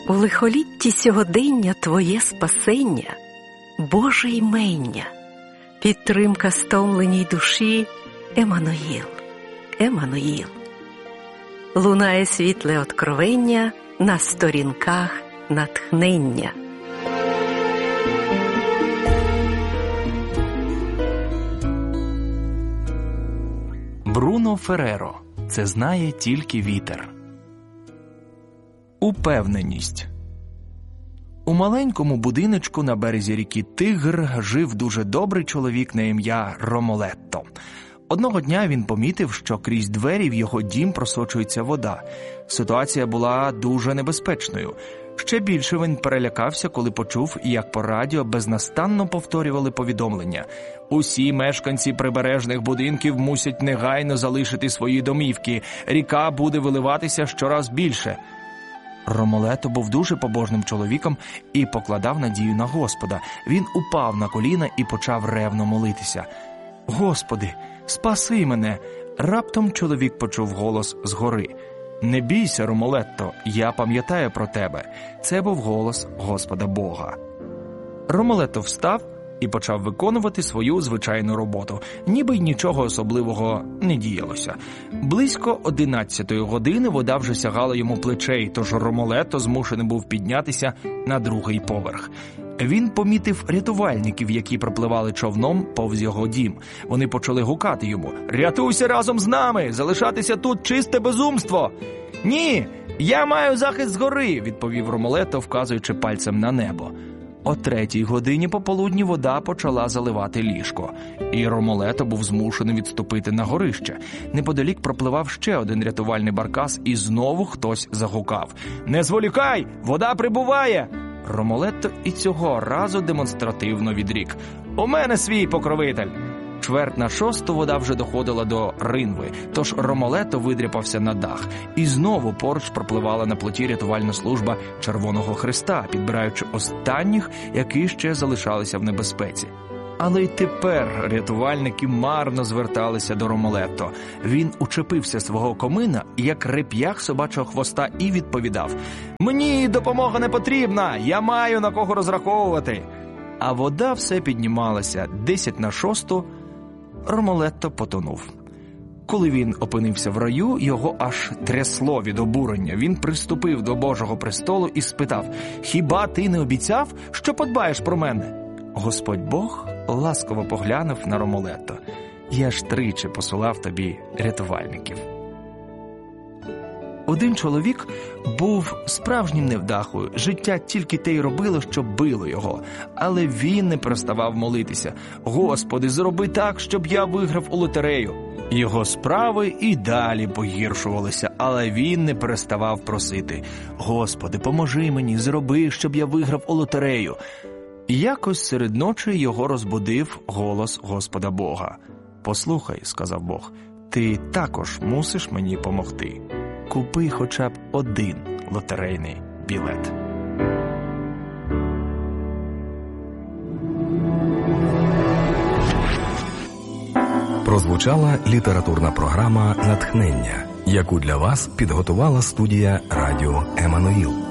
У лихолітті сьогодення Твоє спасення, Боже ймення, підтримка стомленій душі, Еммануїл, Еммануїл. Лунає світле откровення на сторінках натхнення. Бруно Ферреро. Це знає тільки вітер. Упевненість. У маленькому будиночку на березі ріки Тигр жив дуже добрий чоловік на ім'я Ромолетто. Одного дня він помітив, що крізь двері в його дім просочується вода. Ситуація була дуже небезпечною. Ще більше він перелякався, коли почув, як по радіо безнастанно повторювали повідомлення. Усі мешканці прибережних будинків мусять негайно залишити свої домівки. Ріка буде виливатися щораз більше. Ромолетто був дуже побожним чоловіком і покладав надію на Господа. Він упав на коліна і почав ревно молитися. «Господи, спаси мене!» Раптом чоловік почув голос згори. «Не бійся, Ромолетто, я пам'ятаю про тебе». Це був голос Господа Бога. Ромолетто встав і почав виконувати свою звичайну роботу, ніби й нічого особливого не діялося. Близько 11-ї години вода вже сягала йому плечей, тож Ромолетто змушений був піднятися на другий поверх. Він помітив рятувальників, які пропливали човном повз його дім. Вони почали гукати йому: «Рятуйся разом з нами! Залишатися тут – чисте безумство!» «Ні, я маю захист згори!» – відповів Ромолетто, вказуючи пальцем на небо. О 3-й годині пополудні вода почала заливати ліжко, і Ромолетто був змушений відступити на горище. Неподалік пропливав ще один рятувальний баркас, і знову хтось загукав: «Не зволікай! Вода прибуває!» Ромолетто і цього разу демонстративно відрік: «У мене свій покровитель!» 5:45 вода вже доходила до ринви, тож Ромолетто видряпався на дах. І знову поруч пропливала на плоті рятувальна служба Червоного Хреста, підбираючи останніх, які ще залишалися в небезпеці. Але й тепер рятувальники марно зверталися до Ромолетто. Він учепився свого комина, як реп'ях собачого хвоста, і відповідав: «Мені допомога не потрібна, я маю на кого розраховувати». А вода все піднімалася. 5:50 Ромолетто потонув. Коли він опинився в раю, його аж трясло від обурення. Він приступив до Божого престолу і спитав: «Хіба ти не обіцяв, що подбаєш про мене?» Господь Бог ласково поглянув на Ромолетто: «Я ж 3 посилав тобі рятувальників». Один чоловік був справжнім невдахою. Життя тільки те й робило, що било його. Але він не переставав молитися: «Господи, зроби так, щоб я виграв у лотерею». Його справи і далі погіршувалися, але він не переставав просити: «Господи, поможи мені, зроби, щоб я виграв у лотерею». Якось серед ночі його розбудив голос Господа Бога. «Послухай, – сказав Бог, – ти також мусиш мені помогти. Купи хоча б 1 лотерейний білет». Прозвучала літературна програма «Натхнення», яку для вас підготувала студія радіо «Еммануїл».